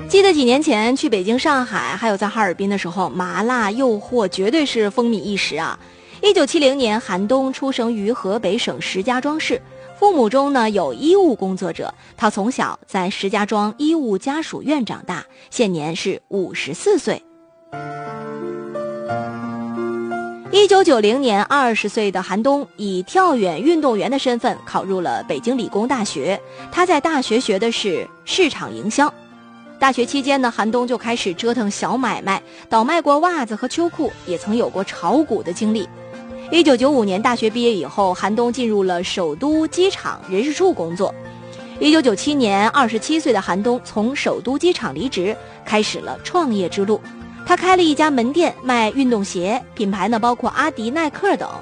记得几年前去北京、上海，还有在哈尔滨的时候，麻辣诱惑绝对是风靡一时啊。1970年，韩东出生于河北省石家庄市，父母中呢有医务工作者，他从小在石家庄医务家属院长大，现年是54岁。1990年，20岁的韩东以跳远运动员的身份考入了北京理工大学，他在大学学的是市场营销。大学期间呢，韩东就开始折腾小买卖，倒卖过袜子和秋裤，也曾有过炒股的经历。1995年大学毕业以后，韩东进入了首都机场人事处工作。1997年，27岁的韩东从首都机场离职，开始了创业之路。他开了一家门店卖运动鞋，品牌呢包括阿迪、耐克等。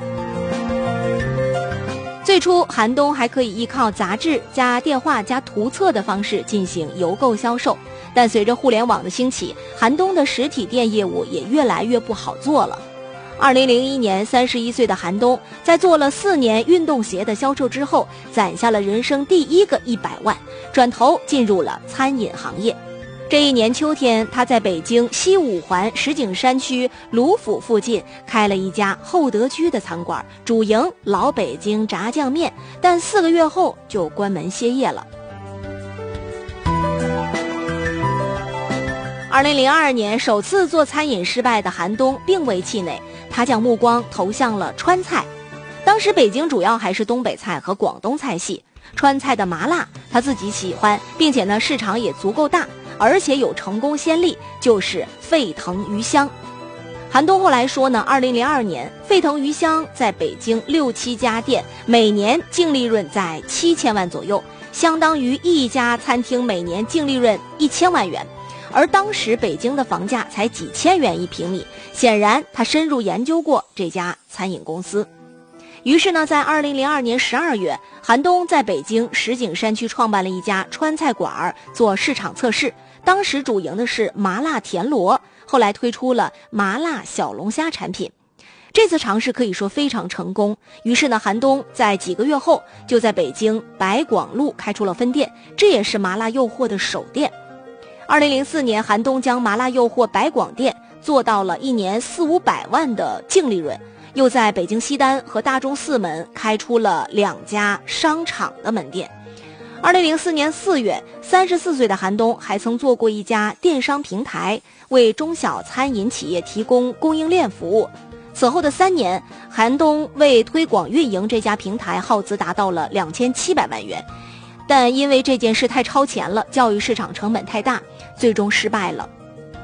最初，韩东还可以依靠杂志加电话加图册的方式进行邮购销售，但随着互联网的兴起，韩东的实体店业务也越来越不好做了。2001年，31岁的韩东在做了4年运动鞋的销售之后，攒下了人生第一个100万，转头进入了餐饮行业。这一年秋天，他在北京西五环石景山区卢府附近开了一家厚德居的餐馆，主营老北京炸酱面，但4个月后就关门歇业了。2002年，首次做餐饮失败的韩东并未气馁，他将目光投向了川菜。当时北京主要还是东北菜和广东菜系，川菜的麻辣他自己喜欢，并且呢市场也足够大，而且有成功先例，就是沸腾鱼香。韩东后来说呢，2002年沸腾鱼香在北京6、7家店，每年净利润在7000万左右，相当于一家餐厅每年净利润1000万元。而当时北京的房价才几千元1平米，显然他深入研究过这家餐饮公司。于是呢，在2002年12月，韩东在北京石景山区创办了一家川菜馆做市场测试，当时主营的是麻辣田螺，后来推出了麻辣小龙虾产品。这次尝试可以说非常成功，于是呢，韩东在几个月后就在北京白广路开出了分店，这也是麻辣诱惑的首店。2004年，韩东将麻辣诱惑白广店做到了1年400-500万的净利润，又在北京西单和大钟寺门开出了2家商场的门店。2004年4月，34岁的韩东还曾做过一家电商平台，为中小餐饮企业提供供应链服务。此后的3年，韩东为推广运营这家平台耗资达到了2700万元，但因为这件事太超前了，教育市场成本太大，最终失败了。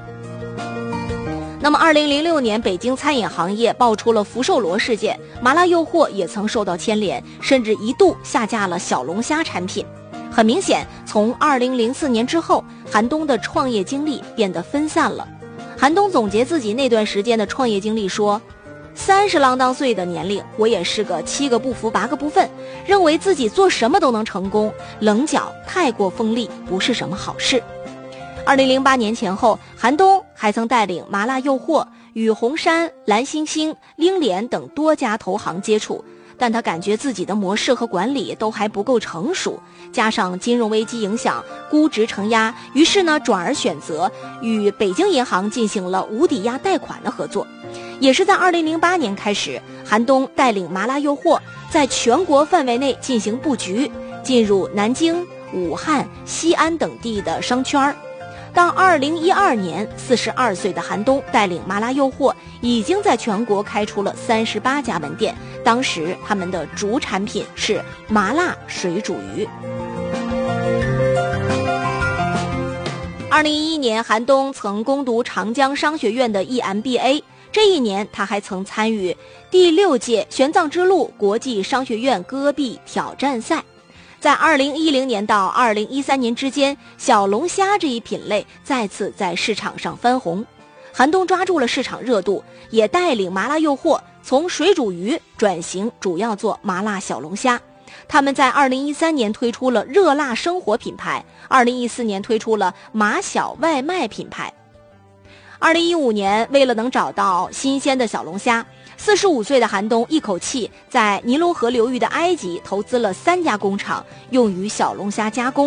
那么2006年，北京餐饮行业爆出了福寿螺事件，麻辣诱惑也曾受到牵连，甚至一度下架了小龙虾产品。很明显，从2004年之后，韩东的创业经历变得分散了。韩东总结自己那段时间的创业经历说，30郎当岁的年龄，我也是个7个不服8个不忿，认为自己做什么都能成功，棱角太过锋利不是什么好事。2008年前后，韩东还曾带领麻辣诱惑与红杉、蓝星星、英联等多家投行接触，但他感觉自己的模式和管理都还不够成熟，加上金融危机影响，估值承压，于是呢转而选择与北京银行进行了无抵押贷款的合作。也是在2008年开始，韩东带领麻辣诱惑在全国范围内进行布局，进入南京、武汉、西安等地的商圈。到2012年，42岁的韩东带领麻辣诱惑已经在全国开出了38家门店，当时他们的主产品是麻辣水煮鱼。2011年，韩东曾攻读长江商学院的 EMBA， 这一年他还曾参与第6届玄奘之路国际商学院戈壁挑战赛。在2010年到2013年之间，小龙虾这一品类再次在市场上翻红，韩东抓住了市场热度，也带领麻辣诱惑从水煮鱼转型主要做麻辣小龙虾。他们在2013年推出了热辣生活品牌，2014年推出了麻小外卖品牌。2015年，为了能找到新鲜的小龙虾，45岁的韩东一口气在尼罗河流域的埃及投资了3家工厂，用于小龙虾加工。